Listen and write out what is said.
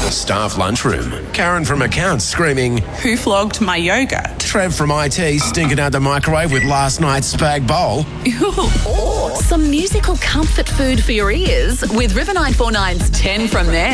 staff lunchroom. Karen from accounts screaming, Who flogged my yogurt? Trev from IT stinking out the microwave with last night's spag bowl. Or some musical comfort food for your ears with River 949's 10 from there.